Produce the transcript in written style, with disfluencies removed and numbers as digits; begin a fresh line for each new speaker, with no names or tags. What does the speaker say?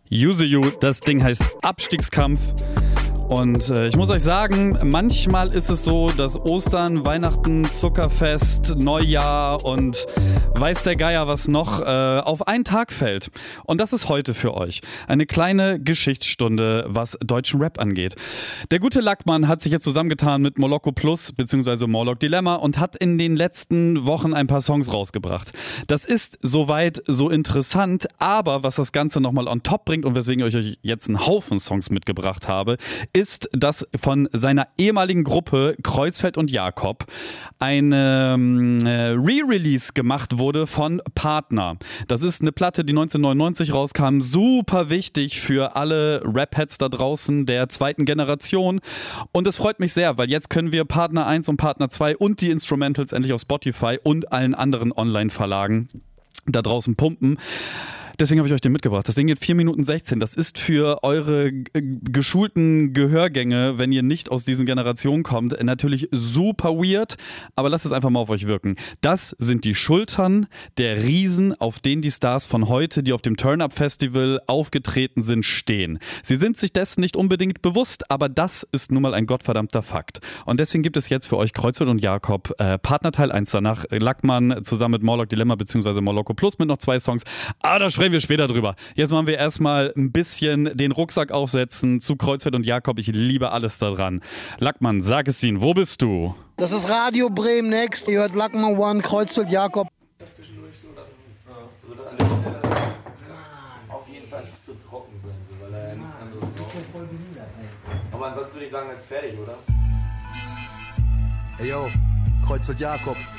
Use You, das Ding heißt Abstiegskampf. Und ich muss euch sagen, manchmal ist es so, dass Ostern, Weihnachten, Zuckerfest, Neujahr und weiß der Geier was noch auf einen Tag fällt. Und das ist heute für euch. Eine kleine Geschichtsstunde, was deutschen Rap angeht. Der gute Lackmann hat sich jetzt zusammengetan mit Moloko Plus bzw. Morlock Dilemma und hat in den letzten Wochen ein paar Songs rausgebracht. Das ist soweit so interessant, aber was das Ganze nochmal on top bringt und weswegen ich euch jetzt einen Haufen Songs mitgebracht habe, ist, dass von seiner ehemaligen Gruppe Kreuzfeld und Jakob eine Re-Release gemacht wurde von Partner. Das ist eine Platte, die 1999 rauskam, super wichtig für alle Rap-Heads da draußen der zweiten Generation und es freut mich sehr, weil jetzt können wir Partner 1 und Partner 2 und die Instrumentals endlich auf Spotify und allen anderen Online-Verlagen da draußen pumpen. Deswegen habe ich euch den mitgebracht. Das Ding geht 4 Minuten 16. Das ist für eure geschulten Gehörgänge, wenn ihr nicht aus diesen Generationen kommt, natürlich super weird. Aber lasst es einfach mal auf euch wirken. Das sind die Schultern der Riesen, auf denen die Stars von heute, die auf dem Turn-Up-Festival aufgetreten sind, stehen. Sie sind sich dessen nicht unbedingt bewusst, aber das ist nun mal ein gottverdammter Fakt. Und deswegen gibt es jetzt für euch Kreuzfeld und Jakob Partner Teil 1 danach. Lackmann zusammen mit Morlock Dilemma bzw. Moloko Plus mit noch 2 Songs. Aber da sprechen wir später drüber. Jetzt machen wir erstmal ein bisschen den Rucksack aufsetzen zu Kreuzfeld und Jakob. Ich liebe alles daran. Lackmann, sag es ihnen, wo bist du?
Das ist Radio Bremen Next. Ihr hört Lackmann One, Kreuzfeld Jakob.
Das zwischendurch so, dann so an der Stelle auf jeden Fall nicht so trocken sein, weil er ja nichts anderes braucht. Aber ansonsten würde ich sagen, er ist fertig, oder?
Ey yo, Kreuzfeld Jakob.